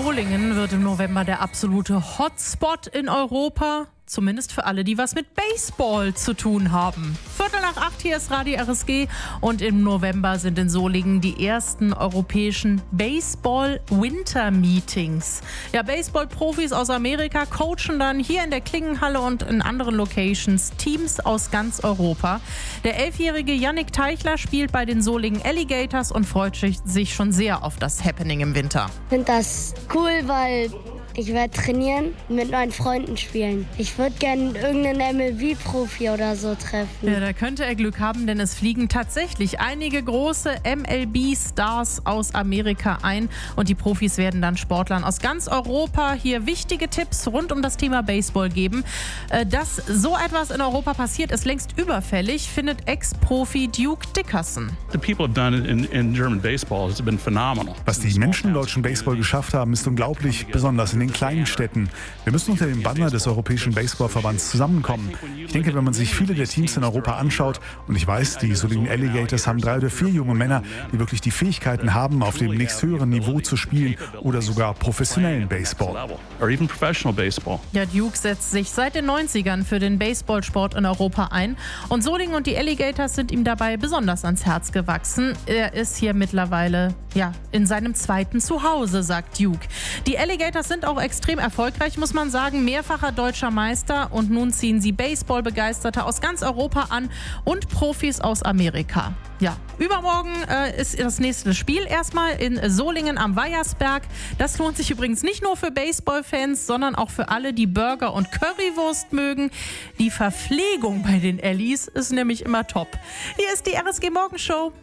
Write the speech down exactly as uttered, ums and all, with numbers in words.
Solingen wird im November der absolute Hotspot in Europa. Zumindest für alle, die was mit Baseball zu tun haben. Viertel nach acht, hier ist Radio R S G und im November sind in Solingen die ersten europäischen Baseball-Winter-Meetings. Ja, Baseball-Profis aus Amerika coachen dann hier in der Klingenhalle und in anderen Locations Teams aus ganz Europa. Der elfjährige Yannick Teichler spielt bei den Solingen Alligators und freut sich schon sehr auf das Happening im Winter. Ich finde das cool, weil ich werde trainieren und mit meinen Freunden spielen. Ich würde gerne irgendeinen M L B-Profi oder so treffen. Ja, da könnte er Glück haben, denn es fliegen tatsächlich einige große M L B-Stars aus Amerika ein. Und die Profis werden dann Sportlern aus ganz Europa hier wichtige Tipps rund um das Thema Baseball geben. Dass so etwas in Europa passiert, ist längst überfällig, findet Ex-Profi Duke Dickerson. Was die Menschen im deutschen Baseball geschafft haben, ist unglaublich, besonders in den kleinen Städten. Wir müssen unter dem Banner des Europäischen Baseballverbands zusammenkommen. Ich denke, wenn man sich viele der Teams in Europa anschaut, und ich weiß, die Solingen Alligators haben drei oder vier junge Männer, die wirklich die Fähigkeiten haben, auf dem nächsthöheren Niveau zu spielen oder sogar professionellen Baseball. Ja, Duke setzt sich seit den neunzigern für den Baseballsport in Europa ein und Solingen und die Alligators sind ihm dabei besonders ans Herz gewachsen. Er ist hier mittlerweile ja, in seinem zweiten Zuhause, sagt Duke. Die Alligators sind auch extrem erfolgreich, muss man sagen, mehrfacher deutscher Meister und nun ziehen sie Baseballbegeisterte aus ganz Europa an und Profis aus Amerika. Ja, übermorgen äh, ist das nächste Spiel erstmal in Solingen am Weihersberg. Das lohnt sich übrigens nicht nur für Baseballfans, sondern auch für alle, die Burger und Currywurst mögen. Die Verpflegung bei den Allies ist nämlich immer top. Hier ist die R S G Morgenshow.